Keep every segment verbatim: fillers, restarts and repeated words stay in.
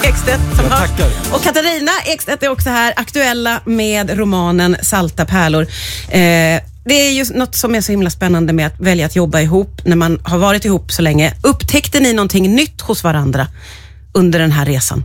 Ekstedt som Jag hörs. tackar. Och Katarina Ekstedt är också här, aktuella med romanen Salta pärlor. Eh, det är ju något som är så himla spännande med att välja att jobba ihop när man har varit ihop så länge. Upptäckte ni någonting nytt hos varandra under den här resan?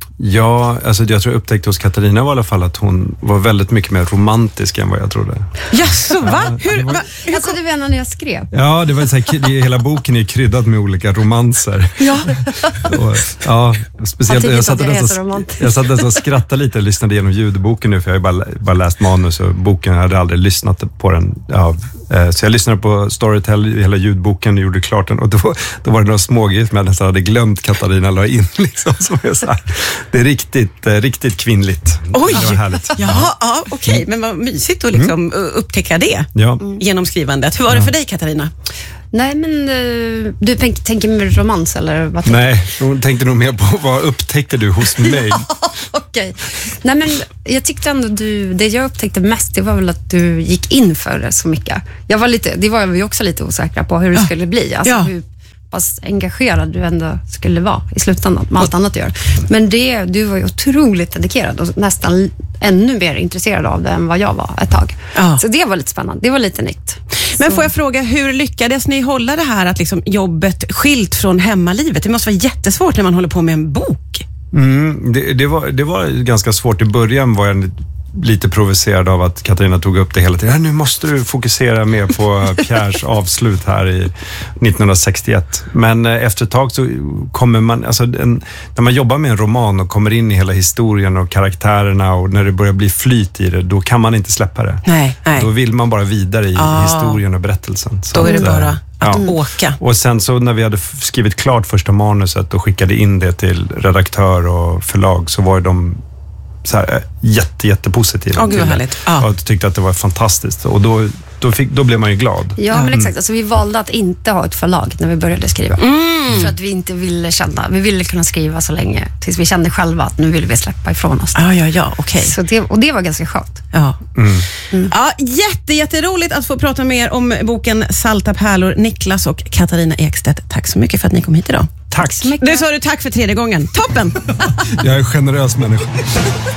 Ja, alltså jag tror jag upptäckte hos Katarina var i alla fall att hon var väldigt mycket mer romantisk än vad jag trodde. Jaså, va? Hur, va? Hur Alltså, du menar när jag skrev? Ja, det var så här, det, hela boken är kryddad med olika romanser. Ja. Och, ja, speciellt Jag jag satt tycker inte att jag är nästan så romantisk. jag satt nästan och skrattade lite och lyssnade igenom ljudboken nu, för jag har ju bara, bara läst manus och boken, jag hade aldrig lyssnat på den. Ja, eh, så jag lyssnade på Storytel, hela ljudboken, och gjorde klart den, och då, då var det några smågrejer som jag nästan hade glömt Katarina la in liksom, som är så här. Det är riktigt, eh, riktigt kvinnligt. Oj! Det var härligt. Ja, ja okej. Okay. Men vad mysigt att liksom mm. upptäcka det Ja. genom skrivandet. Hur var det för dig, Katarina? Nej, men uh, du tänk, tänker med romans eller vad tänker Nej, hon tänkte nog mer på vad upptäckte du hos mig? Okej. Okay. Nej, men jag tyckte ändå du, det jag upptäckte mest, det var väl att du gick in för det så mycket. Jag var lite, det var vi också lite osäkra på hur det ja. skulle bli. Alltså ja. hur pass engagerad du ändå skulle vara i slutändan med allt annat du gör. Men det, du var ju otroligt dedikerad och nästan ännu mer intresserad av det än vad jag var ett tag. Ja. Så det var lite spännande. Det var lite nytt. Men så. får jag fråga, hur lyckades ni hålla det här att liksom jobbet skilt från hemmalivet? Det måste vara jättesvårt när man håller på med en bok. Mm, det, det, var, det var ganska svårt. I början var jag lite provocerad av att Katarina tog upp det hela tiden. Nu måste du fokusera mer på Pierres avslut här i nittonhundrasextioett. Men efter ett tag så kommer man, alltså en, när man jobbar med en roman och kommer in i hela historien och karaktärerna, och när det börjar bli flyt i det, då kan man inte släppa det. Nej, nej. Då vill man bara vidare i ah. historien och berättelsen. Så då är det att, bara att ja. åka. Och sen så när vi hade skrivit klart första manuset och skickade in det till redaktör och förlag, så var de så här, jätte, jätte positiva. Åh, gud vad härligt. Ja. Och tyckte att det var fantastiskt. Och då, då, fick, då blev man ju glad. Ja, men exakt. Alltså, vi valde att inte ha ett förlag när vi började skriva. Mm. För att vi inte ville känna, vi ville kunna skriva så länge tills vi kände själva att nu vill vi släppa ifrån oss. Ja, ja, ja, okej. Så det, och det var ganska skönt. Ja. Mm. Mm. Ja, jätte, jätteroligt att få prata med er om boken Salta pärlor. Niklas och Katarina Ekstedt, tack så mycket för att ni kom hit idag. Tack. Så mycket. Nu sa du tack för tredje gången. Toppen! Jag är en generös människa.